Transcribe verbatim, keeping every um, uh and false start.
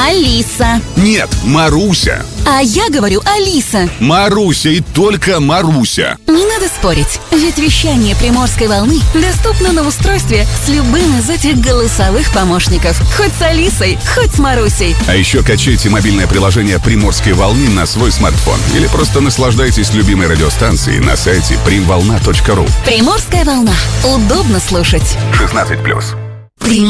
Алиса. Нет, Маруся. А я говорю Алиса. Маруся и только Маруся. Не надо спорить, ведь вещание Приморской волны доступно на устройстве с любым из этих голосовых помощников. Хоть с Алисой, хоть с Марусей. А еще качайте мобильное приложение Приморской волны на свой смартфон. Или просто наслаждайтесь любимой радиостанцией на сайте примволна точка ру. Приморская волна. Удобно слушать. шестнадцать плюс.